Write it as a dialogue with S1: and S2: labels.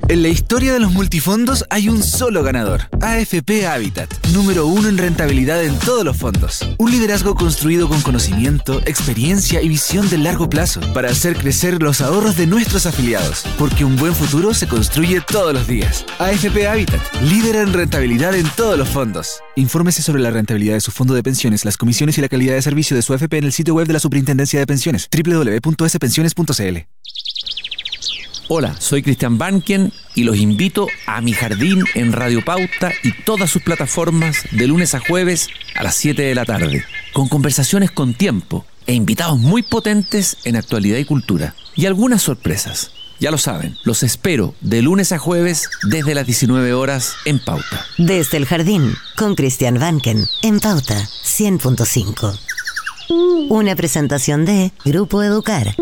S1: En la historia de los multifondos hay un solo ganador, AFP Habitat, número 1 en rentabilidad en todos los fondos. Un liderazgo construido con conocimiento, experiencia y visión de largo plazo para hacer crecer los ahorros de nuestros afiliados, porque un buen futuro se construye todos los días. AFP Habitat, líder en rentabilidad en todos los fondos. Infórmese sobre la rentabilidad de su fondo de pensiones, las comisiones y la calidad de servicio de su AFP en el sitio web de la Superintendencia de Pensiones, www.spensiones.cl.
S2: Hola, soy Cristian Banken y los invito a Mi Jardín en Radio Pauta y todas sus plataformas de lunes a jueves a las 7 de la tarde, con conversaciones con tiempo e invitados muy potentes en actualidad y cultura. Y algunas sorpresas. Ya lo saben, los espero de lunes a jueves desde las 19 horas en Pauta.
S3: Desde el Jardín, con Cristian Banken, en Pauta 100.5. Una presentación de Grupo Educar.